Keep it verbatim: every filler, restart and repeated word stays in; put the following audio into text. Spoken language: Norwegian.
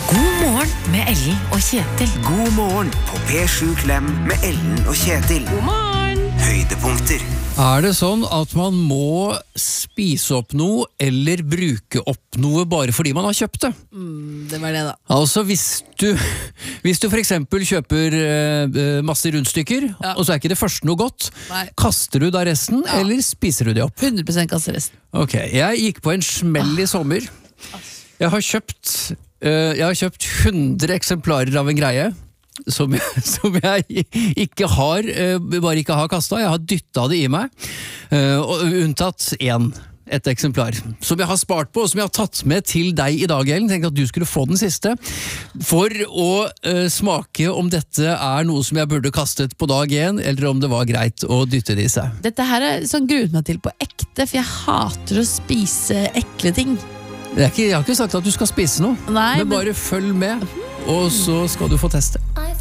God morgen med Ellen og Kjetil. God morgen på P sju Klem med Ellen og Kjetil. God morgen! Høydepunkter. Er det sånn at man må spise opp noe eller bruke opp noe bare fordi man har kjøpt det? Mm, det var det da. Altså hvis du, hvis du for eksempel kjøper eh, masse rundstykker, Ja. og så er ikke det første noe godt, Nei. kaster du da resten, Ja. eller spiser du det opp? hundre prosent kasserest. Ok, jeg gikk på en smell i sommer. Jeg har kjøpt, eh, jeg har kjøpt hundre eksemplarer av en greie, som jeg, som jeg ikke har, eh, bare ikke har kastet. Jeg har dyttet det i meg, eh, og unntatt én, et eksemplar, som jeg har spart på, og som jeg har tatt med til deg i dag, Ellen. Tenkte at du skulle få den siste, for å eh, smake om dette er noe som jeg burde kastet på dag én, eller om det var greit å dytte det i seg. Dette her er sånn gruet meg til på ekte, for jeg hater å spise ekle ting. Det er ikke, jeg har ikke sagt at du skal spise noe, Nei, men bare følg med, og så skal du få teste.